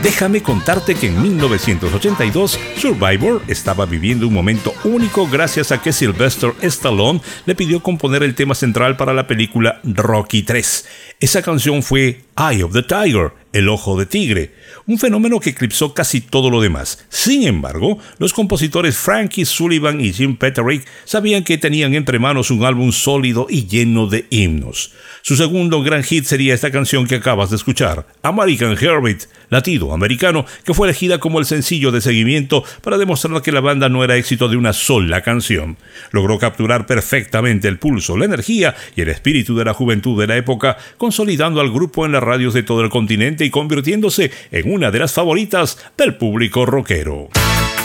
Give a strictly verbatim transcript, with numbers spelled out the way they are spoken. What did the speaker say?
Déjame contarte que en mil novecientos ochenta y dos Survivor estaba viviendo un momento único gracias a que Sylvester Stallone le pidió componer el tema central para la película Rocky tres. Esa canción fue Eye of the Tiger, El Ojo de Tigre, un fenómeno que eclipsó casi todo lo demás. Sin embargo, los compositores Frankie Sullivan y Jim Petterick sabían que tenían entre manos un álbum sólido y lleno de himnos. Su segundo gran hit sería esta canción que acabas de escuchar, American Heartbeat, latido americano, que fue elegida como el sencillo de seguimiento para demostrar que la banda no era éxito de una sola canción. Logró capturar perfectamente el pulso, la energía y el espíritu de la juventud de la época, consolidando al grupo en las radios de todo el continente y convirtiéndose en una de las favoritas del público rockero.